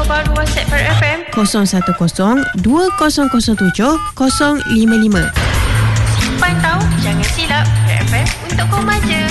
nombor baru WhatsApp Parrot FM 010-2007-055. Simpan tahu, jangan silap. Parrot FM untuk kau maja.